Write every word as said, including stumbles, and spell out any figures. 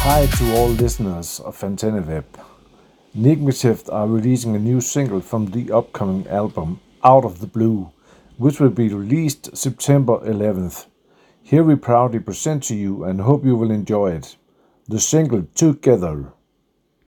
Hi to all listeners of Fanteneweb. Nigmative are releasing a new single from the upcoming album Out of the Blue, which will be released September eleventh. Here we proudly present to you and hope you will enjoy it. The single Together.